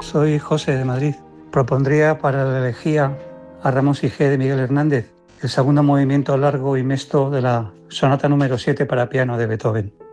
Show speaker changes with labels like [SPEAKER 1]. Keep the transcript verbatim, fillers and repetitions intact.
[SPEAKER 1] soy José de Madrid. Propondría para la elegía a Ramón Sige de Miguel Hernández el segundo movimiento largo y mesto de la sonata número siete para piano de Beethoven.